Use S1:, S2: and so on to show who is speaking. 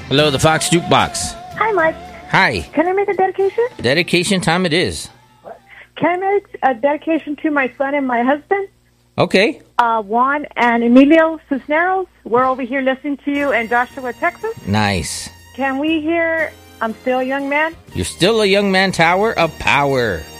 S1: Hello, the Fox Jukebox.
S2: Hi, Mike.
S1: Hi.
S2: Can I make a dedication?
S1: Dedication time it is.
S2: Can I make a dedication to my son and my husband?
S1: Okay.
S2: Juan and Emilio Cisneros. We're over here listening to you in Joshua, Texas.
S1: Nice.
S2: Can we hear I'm Still a Young Man?
S1: You're still a young man, Tower of Power.